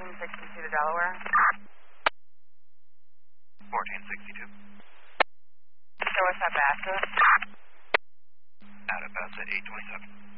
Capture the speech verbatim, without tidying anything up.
fourteen sixty-two to Delaware. fourteen sixty-two. Show us at Bassett. Out of Bassett, eight twenty-seven.